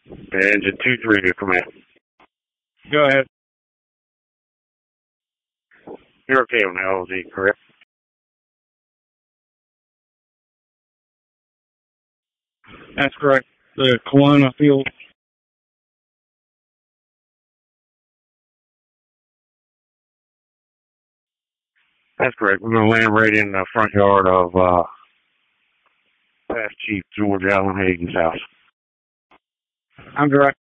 Engine 2-3 to command. Go ahead. You're okay on the LZ, correct? That's correct. The Kelowna field. That's correct. We're going to land right in the front yard of past Chief George Allen Hagen's house. I'm direct.